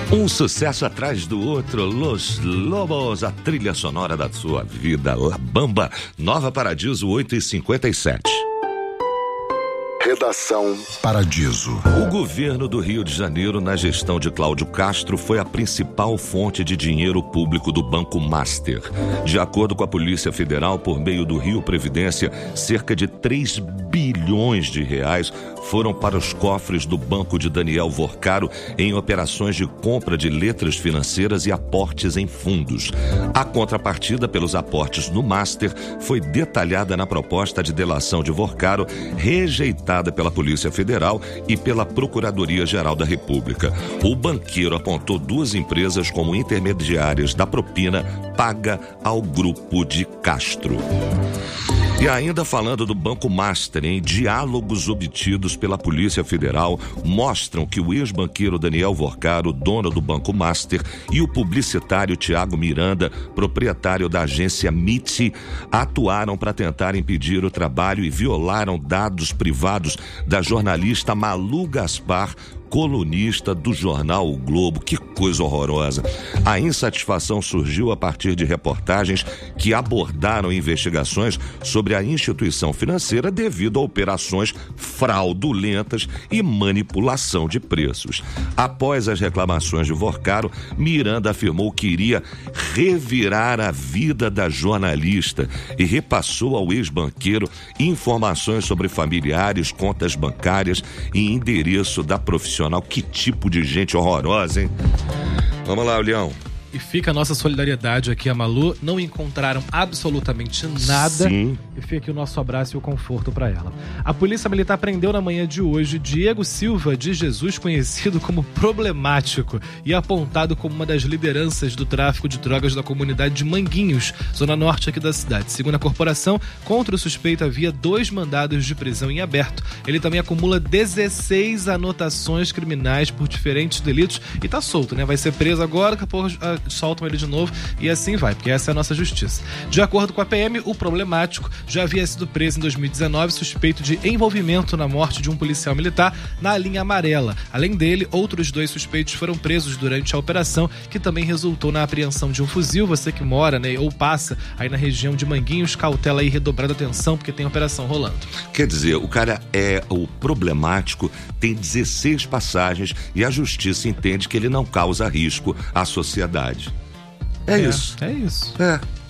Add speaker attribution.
Speaker 1: Um sucesso atrás do outro, Los Lobos, a trilha sonora da sua vida, La Bamba, Nova Paradiso, 8h57.
Speaker 2: Redação Paradiso.
Speaker 1: O governo do Rio de Janeiro, na gestão de Cláudio Castro, foi a principal fonte de dinheiro público do Banco Master. De acordo com a Polícia Federal, por meio do Rio Previdência, cerca de 3 bilhões de reais foram para os cofres do Banco de Daniel Vorcaro em operações de compra de letras financeiras e aportes em fundos. A contrapartida pelos aportes no Master foi detalhada na proposta de delação de Vorcaro, rejeitada pela Polícia Federal e pela Procuradoria-Geral da República. O banqueiro apontou 2 empresas como intermediárias da propina paga ao grupo de Castro. E ainda falando do Banco Master, em diálogos obtidos pela Polícia Federal, mostram que o ex-banqueiro Daniel Vorcaro, dono do Banco Master, e o publicitário Tiago Miranda, proprietário da agência MIT, atuaram para tentar impedir o trabalho e violaram dados privados da jornalista Malu Gaspar, colunista do jornal O Globo. Que coisa horrorosa. A insatisfação surgiu a partir de reportagens que abordaram investigações sobre a instituição financeira devido a operações fraudulentas e manipulação de preços. Após as reclamações de Vorcaro, Miranda afirmou que iria revirar a vida da jornalista e repassou ao ex-banqueiro informações sobre familiares, contas bancárias e endereço da profissional. Que tipo de gente horrorosa, hein? Vamos lá, Leão.
Speaker 3: E fica a nossa solidariedade aqui a Malu. Não encontraram absolutamente nada.
Speaker 1: Sim.
Speaker 3: E fica aqui o nosso abraço e o conforto para ela. A Polícia Militar prendeu na manhã de hoje Diego Silva de Jesus, conhecido como problemático e apontado como uma das lideranças do tráfico de drogas da comunidade de Manguinhos, zona norte aqui da cidade. Segundo a corporação, contra o suspeito havia 2 mandados de prisão em aberto. Ele também acumula 16 anotações criminais por diferentes delitos e tá solto, né? Vai ser preso agora, daqui a pouco soltam ele de novo e assim vai, porque essa é a nossa justiça. De acordo com a PM, o problemático já havia sido preso em 2019, suspeito de envolvimento na morte de um policial militar na linha amarela. Além dele, outros 2 suspeitos foram presos durante a operação, que também resultou na apreensão de um fuzil. Você que mora, né, ou passa aí na região de Manguinhos, cautela aí, redobrada atenção, porque tem operação rolando.
Speaker 1: Quer dizer, o cara é o problemático, tem 16 passagens e a justiça entende que ele não causa risco à sociedade. É isso.
Speaker 3: É isso.
Speaker 1: É.